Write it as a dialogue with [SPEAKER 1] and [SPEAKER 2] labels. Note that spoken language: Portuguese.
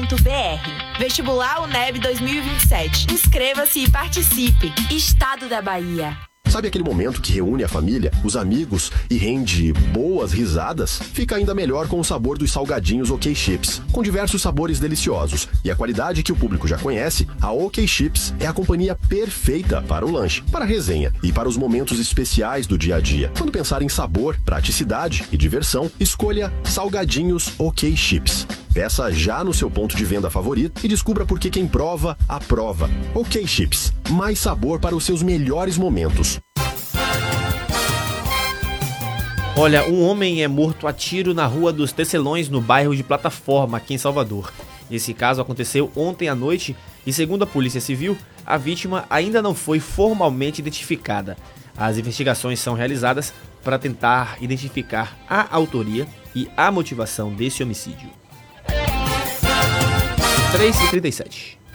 [SPEAKER 1] Vestibular UNEB 2027. Inscreva-se e participe. Estado da Bahia.
[SPEAKER 2] Sabe aquele momento que reúne a família, os amigos e rende boas risadas? Fica ainda melhor com o sabor dos salgadinhos OK Chips. Com diversos sabores deliciosos e a qualidade que o público já conhece, a OK Chips é a companhia perfeita para o lanche, para a resenha e para os momentos especiais do dia a dia. Quando pensar em sabor, praticidade e diversão, escolha Salgadinhos OK Chips. Peça já no seu ponto de venda favorito e descubra por que quem prova, aprova. OK Chips, mais sabor para os seus melhores momentos.
[SPEAKER 3] Olha, um homem é morto a tiro na Rua dos Tecelões, no bairro de Plataforma, aqui em Salvador. Esse caso aconteceu ontem à noite e, segundo a Polícia Civil, a vítima ainda não foi formalmente identificada. As investigações são realizadas para tentar identificar a autoria e a motivação desse homicídio. 3h37.